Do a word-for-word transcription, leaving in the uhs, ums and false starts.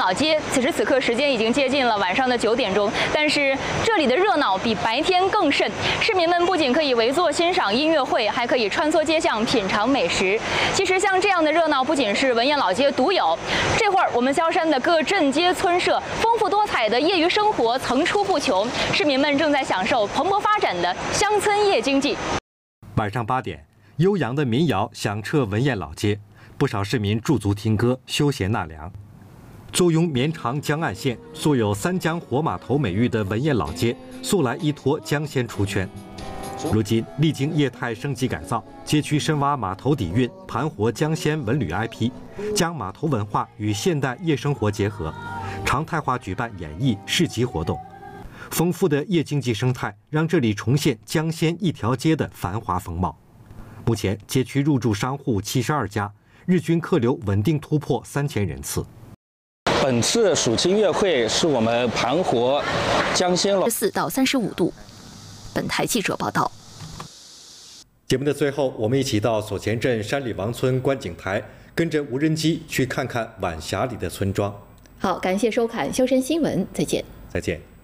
老街，此时此刻时间已经接近了晚上的九点钟，但是这里的热闹比白天更甚。市民们不仅可以围坐欣赏音乐会，还可以穿梭街巷品尝美食。其实像这样的热闹不仅是文彦老街独有，这会儿我们萧山的各镇街村社丰富多彩的业余生活层出不穷，市民们正在享受蓬勃发展的乡村夜经济。 晚上八点，悠扬的民谣响彻文彦老街，不少市民驻足听歌，休闲纳凉。坐拥绵长江岸线、素有“三江活码头”美誉的文彦老街，素来依托江鲜出圈。如今历经业态升级改造，街区深挖码头底蕴，盘活江鲜文旅 I P， 将码头文化与现代夜生活结合，常态化举办演艺、市集活动。丰富的夜经济生态让这里重现江鲜一条街的繁华风貌。目前街区入驻商户七十二家，日均客流稳定突破三千人次。 本次暑期音乐会是我们盘活江鲜老四到三十五度。本台记者报道。 节目的最后，我们一起到所前镇山里王村观景台，跟着无人机去看看晚霞里的村庄。 好，感谢收看《萧山新闻》，再见。 再见。